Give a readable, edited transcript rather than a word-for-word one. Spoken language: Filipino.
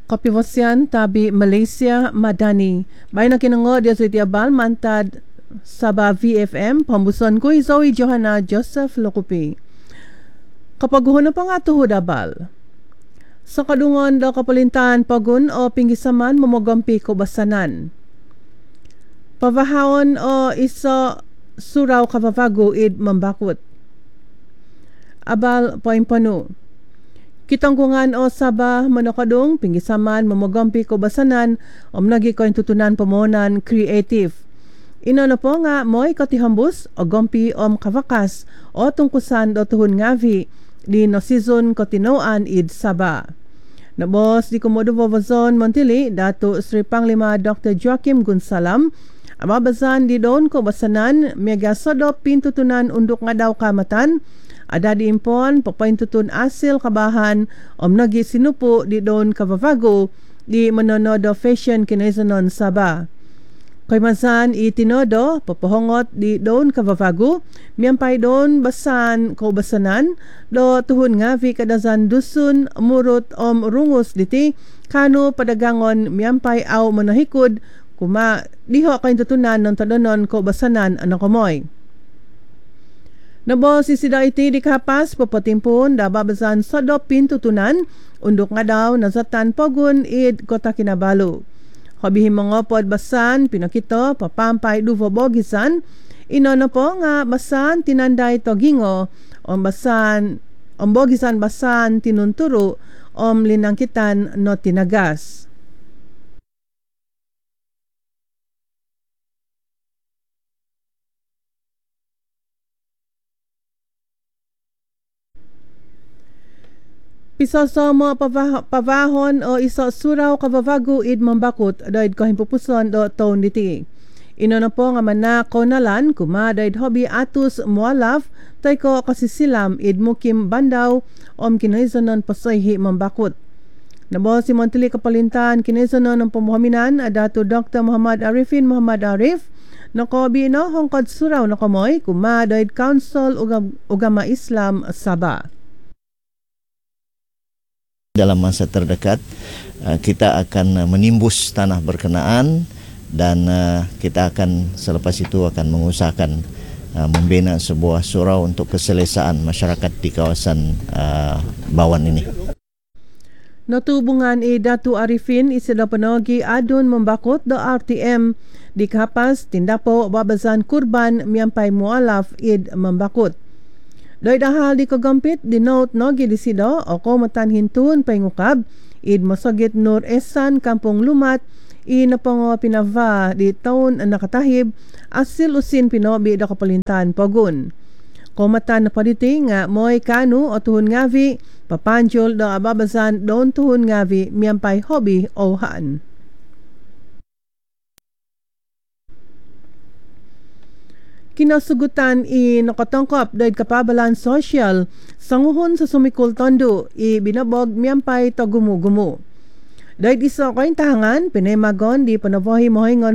Kapivosyan tabi Malaysia Madani. May nakinango dia sa itiabal mantad Sabah VFM pambuson ko Zoe Johanna Joseph Locupi. Kapag na pa nga tuhod abal. Sa kadungon daw kapalintaan pagun o pinggisaman mamogampi ko basanan. Pavahawon o iso suraw kapavago id mambakot. Abal poimpano. Kitangkungan o Sabah manokadong pinggisaman mamogampi ko basanan omnagi ko tutunan pamonan creative. Ino na po nga mo'y katihambus o gompi kavakas o tungkusan do tuhon ngavi di no season kotinoan id Sabah. Nabos di Komodo Vovozon Montili Dato Sri Panglima Dr. Joaquim Gunsalam amabasan di doon ko basanan mega sodop pintutunan undok nga daw kamatan ada di impon papaintutun asil kabahan omnagi sinupo di doon kavavago di Manonodo Fashion Kinaizanon Sabah. Kay mansan itinodo papahongot di doon kavavago miyampay doon basan ko basanan do tuhon nga vi kadazan dusun murot rungos diti kano padagangon miyampay aw manahikod kuma diho kay tutunan non tadonon ko basanan ano kamoy. Nabo si sida iti di kapas papatimpon da babasan sa do pintutunan undok nga daw nazatan pogun id Kota Kinabalu. Habihim mga pod basan pinakito papampay duvo bogisan ino na po nga basan tinanday togingo basan bogisan basan tinunturo linangkitan no tinagas. Pisoso mo pavahon o iso suraw kavavago id mambakot daid kahimpupuson do taon diti. Ino na po nga manako nalan kuma daid hobi atus mualaf tay ko kasisilam id mukim bandaw kinaizanon pasayhi mambakot. Nabo si Montili kapalintan kinaizanon ng pamuhaminan Dato Dr. Muhammad Arifin Muhammad Arif nakobi no hongkod suraw na kamoy kuma daid Council Ugama Islam Sabah. Dalam masa terdekat kita akan menimbus tanah berkenaan dan kita akan selepas itu akan mengusahakan membina sebuah surau untuk keselesaan masyarakat di kawasan Bawan ini. Natubungan Dato Arifin isila panogi adun membakot do RTM di kapas tindapo babazan kurban miyampay mualaf id membakot. Doy dahal di kagampit dinote no gidisido o komatan hintun pangukab id masagit Nur Esan Kampong Lumat napango pinava di taon nakatahib asil usin pinobi da kapalintan pagun. Komatan na paditi nga moy kanu o tuhon ngavi papanjol do ababasan don tuhon ngavi miyampay hobi o haan. Kinasugutan nakatangkap dahil kapabalan social sanguhon sa sumikul tondo binabog miyampay to gumu-gumu. Dahil isa ko tahangan pinemagon di panabuhi mohingon